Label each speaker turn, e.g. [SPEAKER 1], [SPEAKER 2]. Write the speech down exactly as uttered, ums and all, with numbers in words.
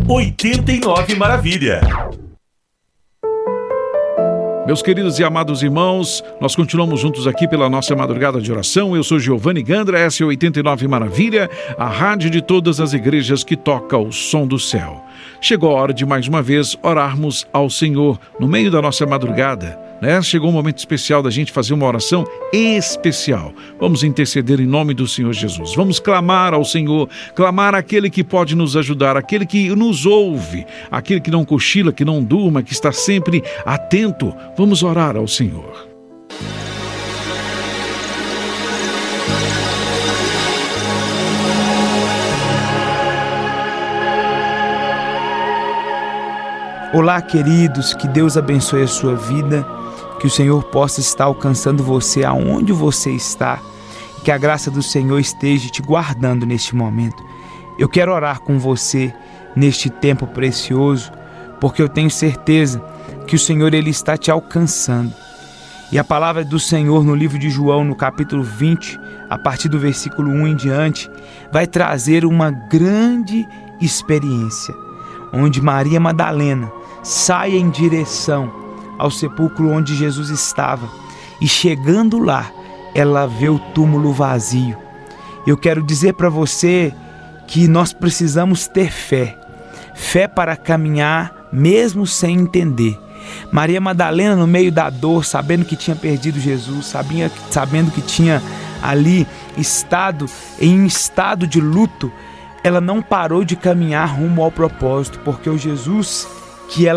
[SPEAKER 1] oitenta e nove Maravilha.
[SPEAKER 2] Meus queridos e amados irmãos, nós continuamos juntos aqui pela nossa madrugada de oração. Eu sou Giovanni Gandra, essa é oitenta e nove Maravilha, a rádio de todas as igrejas que toca o som do céu. Chegou a hora de mais uma vez orarmos ao Senhor no meio da nossa madrugada, né? Chegou um momento especial da gente fazer uma oração especial. Vamos interceder em nome do Senhor Jesus. Vamos clamar ao Senhor, clamar àquele que pode nos ajudar, aquele que nos ouve, aquele que não cochila, que não durma, que está sempre atento. Vamos orar ao Senhor.
[SPEAKER 3] Olá, queridos, que Deus abençoe a sua vida, que o Senhor possa estar alcançando você aonde você está, que a graça do Senhor esteja te guardando neste momento. Eu quero orar com você neste tempo precioso, porque eu tenho certeza que o Senhor ele está te alcançando. E a palavra do Senhor no livro de João, no capítulo vinte, a partir do versículo um em diante, vai trazer uma grande experiência, onde Maria Madalena sai em direção ao sepulcro onde Jesus estava, e chegando lá, ela vê o túmulo vazio. Eu quero dizer para você que nós precisamos ter fé, fé para caminhar mesmo sem entender. Maria Madalena, no meio da dor, sabendo que tinha perdido Jesus, sabia, sabendo que tinha ali estado em um estado de luto, ela não parou de caminhar rumo ao propósito, porque o Jesus que ela